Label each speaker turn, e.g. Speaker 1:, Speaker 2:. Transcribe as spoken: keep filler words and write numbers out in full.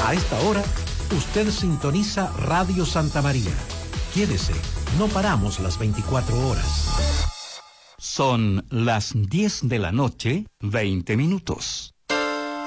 Speaker 1: A esta hora, usted sintoniza Radio Santa María. Quédese, no paramos las veinticuatro horas.
Speaker 2: Son las diez de la noche, veinte minutos.